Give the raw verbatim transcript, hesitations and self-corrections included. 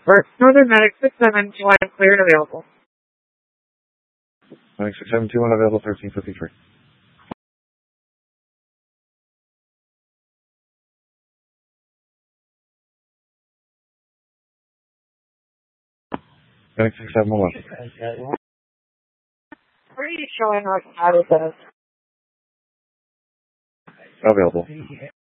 For Northern Medic six seven two one cleared available. Medic six seven two one available thirteen fifty-three. Medic six seven one. Where are you showing us how to set? Available.